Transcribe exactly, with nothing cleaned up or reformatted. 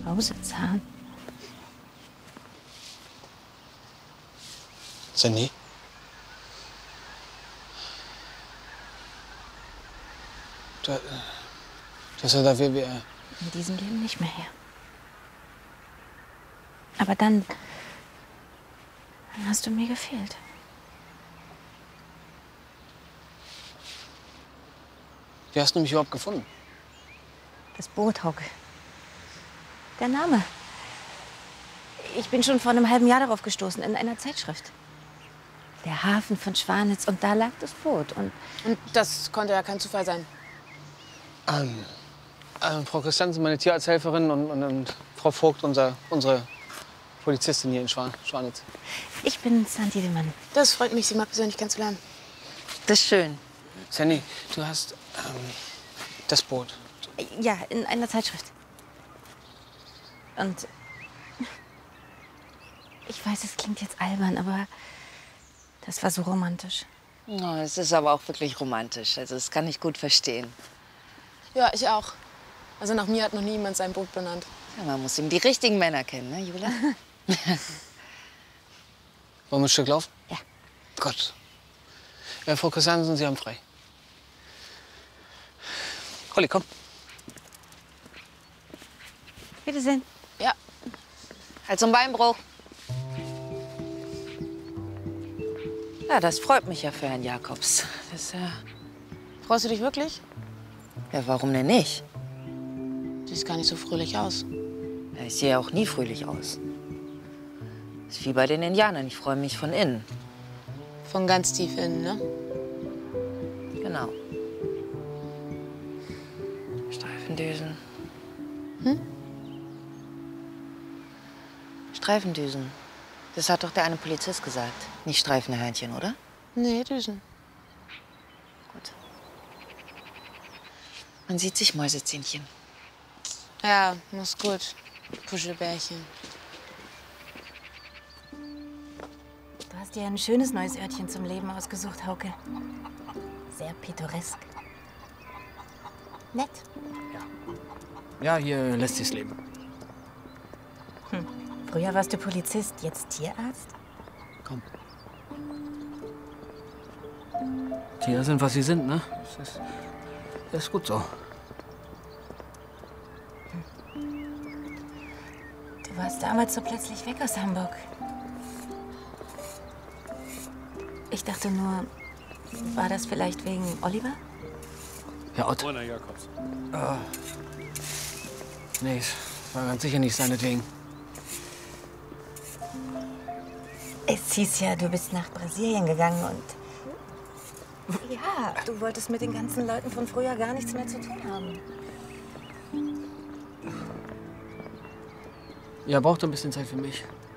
Brausezahn. Sandy? Du, du hast ja dafür, wir... In diesem Leben nicht mehr her. Aber dann, dann hast du mir gefehlt. Wie hast du mich überhaupt gefunden? Das Boot, Hauke. Der Name. Ich bin schon vor einem halben Jahr darauf gestoßen, in einer Zeitschrift. Der Hafen von Schwanitz, und da lag das Boot. Und, und das konnte ja kein Zufall sein. Ähm, ähm, Frau Christiansen, meine Tierarzthelferin, und, und, und Frau Vogt, unser, unsere Polizistin hier in Schwan, Schwanitz. Ich bin Sandy Demann. Das freut mich, Sie mal persönlich kennenzulernen. Das ist schön. Sandy, du hast ähm, das Boot. Ja, in einer Zeitschrift. Und ich weiß, es klingt jetzt albern, aber das war so romantisch. Oh, es ist aber auch wirklich romantisch. Also das kann ich gut verstehen. Ja, ich auch. Also nach mir hat noch niemand sein Boot benannt. Ja, man muss eben die richtigen Männer kennen, ne, Jula? Wollen wir ein Stück laufen? Ja. Gott. Ja, Frau Christiansen, Sie haben frei. Holly, komm. Wiedersehen. Ja. Halt zum Beinbruch. Ja, das freut mich ja für Herrn Jakobs. Das, äh Freust du dich wirklich? Ja, warum denn nicht? Siehst gar nicht so fröhlich aus. Ja, ich sehe auch nie fröhlich aus. Ist wie bei den Indianern. Ich freue mich von innen. Von ganz tief innen, ne? Genau. Streifendüsen. Hm? Streifendüsen. Das hat doch der eine Polizist gesagt. Nicht Streifenhörnchen, oder? Nee, Düsen. Gut. Man sieht sich, Mäusezähnchen. Ja, muss gut. Puschelbärchen. Du hast dir ein schönes neues Örtchen zum Leben ausgesucht, Hauke. Sehr pittoresk. Nett. Ja, hier lässt sich's leben. Hm. Früher warst du Polizist, jetzt Tierarzt? Komm. Tiere sind, was sie sind, ne? Das ist, das ist gut so. Du warst damals so plötzlich weg aus Hamburg. Ich dachte nur, war das vielleicht wegen Oliver? Ja, Ott. Moin, Herr Jakobs. Oh. Nee, es war ganz sicher nicht seinetwegen. Es hieß ja, du bist nach Brasilien gegangen und... Ja, du wolltest mit den ganzen Leuten von früher gar nichts mehr zu tun haben. Ja, braucht ein bisschen Zeit für mich.